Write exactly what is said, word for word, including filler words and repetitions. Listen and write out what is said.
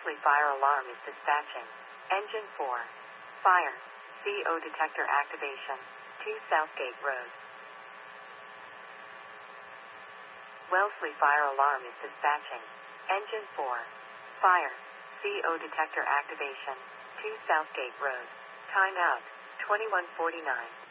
Wellesley fire alarm is dispatching. Engine four. Fire. C O detector activation. two Southgate Road. Wellesley fire alarm is dispatching. Engine four. Fire. C O detector activation. two Southgate Road. Time out. twenty-one forty-nine.